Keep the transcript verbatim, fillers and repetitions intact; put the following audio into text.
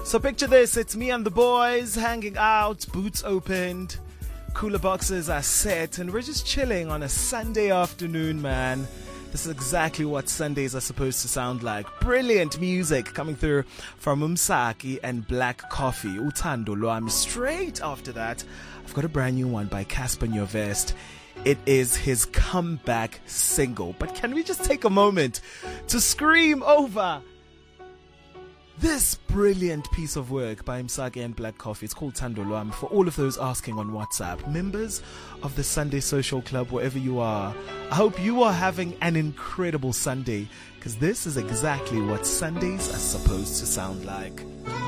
So picture this, it's me and the boys hanging out, boots opened, cooler boxes are set, and we're just chilling on a Sunday afternoon, man. This is exactly what Sundays are supposed to sound like. Brilliant music coming through from Umsaki and Black Coffee, Uthando Lwami. Straight after that, I've got a brand new one by Casper Nyovest. It is his comeback single. But can we just take a moment to scream over this brilliant piece of work by Umsaki and Black Coffee? It's called Thando Lwami. For all of those asking on WhatsApp, members of the Sunday Social Club, wherever you are, I hope you are having an incredible Sunday, because this is exactly what Sundays are supposed to sound like.